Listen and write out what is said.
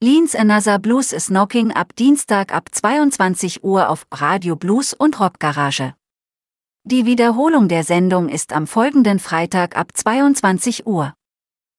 Leans Another Blues is Knocking ab Dienstag ab 22 Uhr auf Radio Blues und Rockgarage. Die Wiederholung der Sendung ist am folgenden Freitag ab 22 Uhr.